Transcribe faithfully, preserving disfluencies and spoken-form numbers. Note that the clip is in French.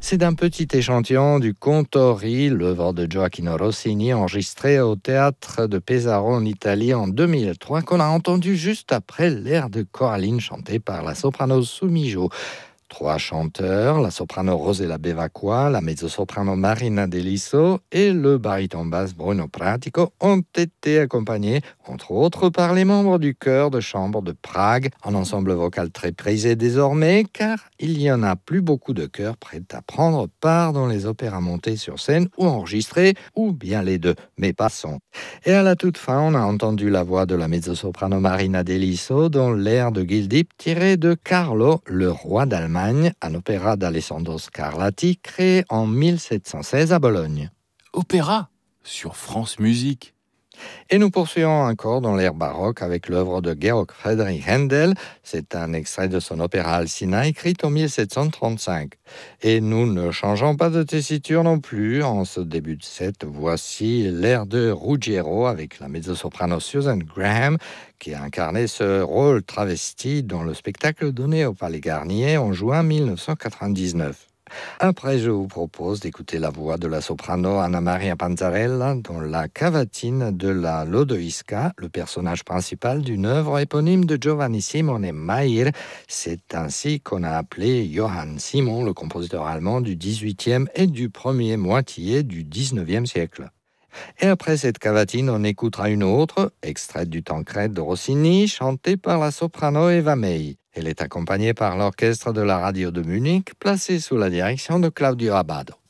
C'est d'un petit échantillon du Contori, l'œuvre de Gioacchino Rossini, enregistrée au théâtre de Pesaro en Italie en deux mille trois, qu'on a entendu juste après l'air de Coraline chanté par la soprano Sumijo. Trois chanteurs, la soprano Rosella Bevacqua, la mezzo-soprano Marina Delisso et le baryton basse Bruno Pratico ont été accompagnés, entre autres, par les membres du chœur de chambre de Prague, un ensemble vocal très prisé désormais, car il y en a plus beaucoup de chœurs prêts à prendre part dans les opéras montés sur scène ou enregistrés, ou bien les deux, mais passons. Et à la toute fin, on a entendu la voix de la mezzo-soprano Marina Delisso dans l'air de Gildip tiré de Carlo, le roi d'Allemagne, un opéra d'Alessandro Scarlatti créé en mille sept cent seize à Bologne. Opéra sur France Musique. Et nous poursuivons encore dans l'ère baroque avec l'œuvre de Georg Friedrich Händel. C'est un extrait de son opéra Alcina écrit en mille sept cent trente-cinq. Et nous ne changeons pas de tessiture non plus. En ce début de set, voici l'air de Ruggiero avec la mezzo-soprano Susan Graham qui a incarné ce rôle travesti dans le spectacle donné au Palais Garnier en juin mille neuf cent quatre-vingt-dix-neuf. Après, je vous propose d'écouter la voix de la soprano Anna Maria Panzarella dans la cavatine de la Lodoïska, le personnage principal d'une œuvre éponyme de Giovanni Simone Mayr. C'est ainsi qu'on a appelé Johann Simon, le compositeur allemand du dix-huitième et du premier moitié du dix-neuvième siècle. Et après cette cavatine, on écoutera une autre, extraite du Tancrède de Rossini, chantée par la soprano Eva May. Elle est accompagnée par l'orchestre de la radio de Munich, placé sous la direction de Claudio Abbado.